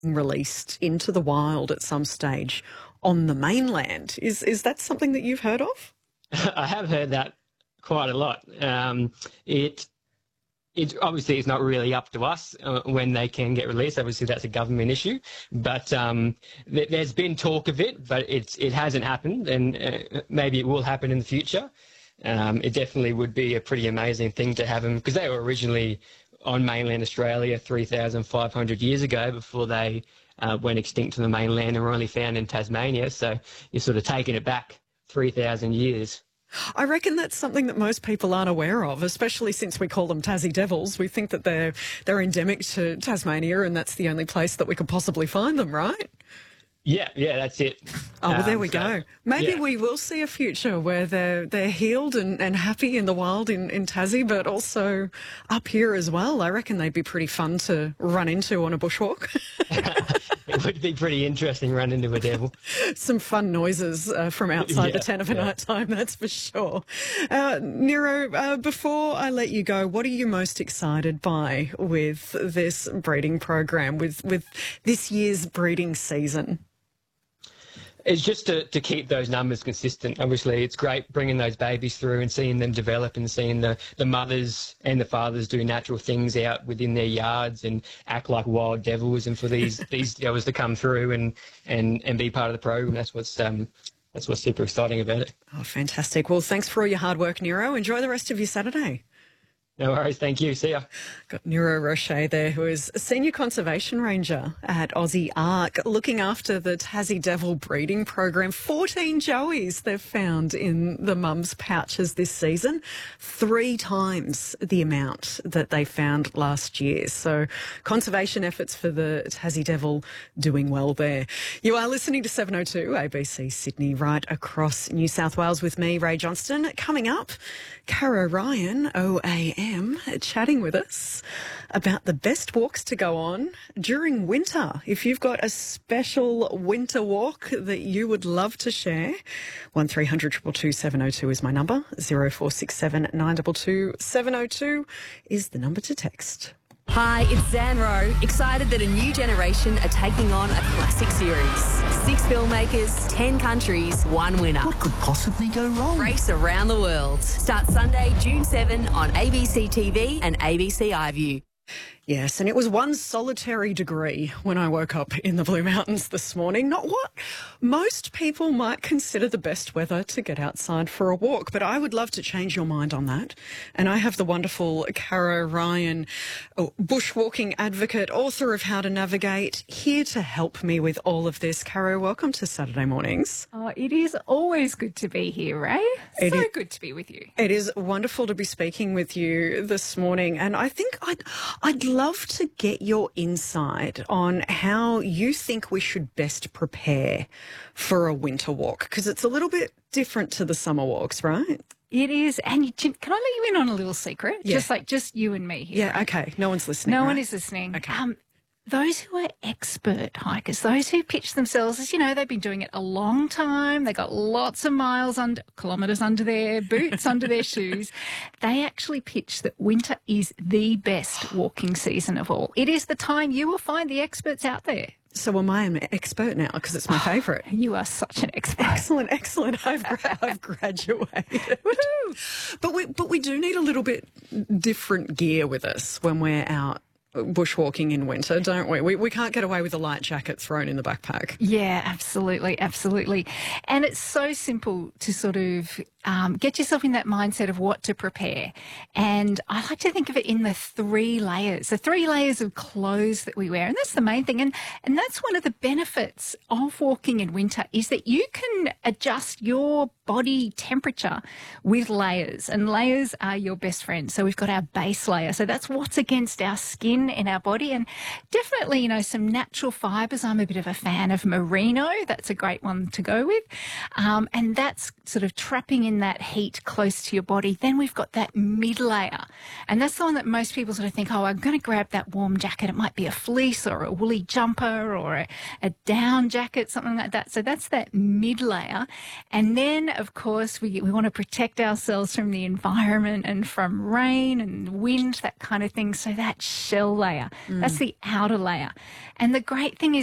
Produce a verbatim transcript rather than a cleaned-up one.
released into the wild at some stage on the mainland. Is is that something that you've heard of? I have heard that quite a lot. Um, it it obviously is not really up to us uh, when they can get released. Obviously, that's a government issue. But um, th- there's been talk of it, but it's it hasn't happened, and uh, maybe it will happen in the future. Um, it definitely would be a pretty amazing thing to have them, because they were originally on mainland Australia three thousand five hundred years ago before they uh, went extinct to the mainland and were only found in Tasmania. So you're sort of taking it back three thousand years. I reckon that's something that most people aren't aware of, especially since we call them Tassie Devils. We think that they're they're endemic to Tasmania and that's the only place that we could possibly find them, right? Yeah, yeah, that's it. Oh, well, there we um, so, go. Maybe yeah. we will see a future where they're they're healed and, and happy in the wild in, in Tassie, but also up here as well. I reckon they'd be pretty fun to run into on a bushwalk. It would be pretty interesting running into a devil. Some fun noises uh, from outside Yeah, the tent of a yeah. night time, that's for sure. Uh, Nero, uh, before I let you go, what are you most excited by with this breeding program, with, with this year's breeding season? It's just to, to keep those numbers consistent. Obviously, it's great bringing those babies through and seeing them develop and seeing the, the mothers and the fathers do natural things out within their yards and act like wild devils. And for these these devils to come through and, and, and be part of the program, that's what's um that's what's super exciting about it. Oh, fantastic. Well, thanks for all your hard work, Nero. Enjoy the rest of your Saturday. No worries. Thank you. See ya. Got Nero Roche there, who is a Senior Conservation Ranger at Aussie Ark, looking after the Tassie Devil breeding program. fourteen joeys they've found in the mum's pouches this season, three times the amount that they found last year. So conservation efforts for the Tassie Devil doing well there. You are listening to seven oh two A B C Sydney, right across New South Wales with me, Ray Johnston. Coming up, Cara Ryan, O A M, chatting with us about the best walks to go on during winter. If you've got a special winter walk that you would love to share, one three hundred two two two seven oh two is my number. zero four six seven nine two two seven oh two is the number to text. Hi, it's Zanro. Excited that a new generation are taking on a classic series. Six filmmakers, ten countries, one winner. What could possibly go wrong? Race around the world. Starts Sunday, June seventh on A B C T V and A B C iView. Yes, and it was one solitary degree when I woke up in the Blue Mountains this morning. Not what most people might consider the best weather to get outside for a walk, but I would love to change your mind on that. And I have the wonderful Cara Ryan, oh, bushwalking advocate, author of How to Navigate, here to help me with all of this. Cara, welcome to Saturday Mornings. Oh, it is always good to be here, Ray. It so is- good to be with you. It is wonderful to be speaking with you this morning, and I think I'd, I'd love to get your insight on how you think we should best prepare for a winter walk, because it's a little bit different to the summer walks, right? It is. And you, can I let you in on a little secret? Yeah. Just like just you and me here. Yeah, okay. No one's listening. No right? one is listening. Okay. Um, those who are expert hikers, those who pitch themselves as, you know, they've been doing it a long time, they got lots of miles under, kilometres under their boots, under their shoes, they actually pitch that winter is the best walking season of all. It is the time you will find the experts out there. So am I an expert now, because it's my favourite? You are such an expert. Excellent, excellent. I've, gra- I've graduated. But we, but we do need a little bit different gear with us when we're out bushwalking in winter, don't we? We we can't get away with a light jacket thrown in the backpack. Yeah, absolutely, absolutely. And it's so simple to sort of um, get yourself in that mindset of what to prepare. And I like to think of it in the three layers, the three layers of clothes that we wear. And that's the main thing. And, and that's one of the benefits of walking in winter is that you can adjust your body temperature with layers, and layers are your best friend. So we've got our base layer. So that's what's against our skin in our body, and definitely, you know, some natural fibres. I'm a bit of a fan of merino. That's a great one to go with. Um, and that's sort of trapping in in that heat close to your body. Then we've got that mid layer. And that's the one that most people sort of think, oh, I'm going to grab that warm jacket. It might be a fleece or a woolly jumper or a, a down jacket, something like that. So that's that mid layer. And then, of course, we, we want to protect ourselves from the environment and from rain and wind, that kind of thing. So that shell layer, mm. that's the outer layer. And the great thing is,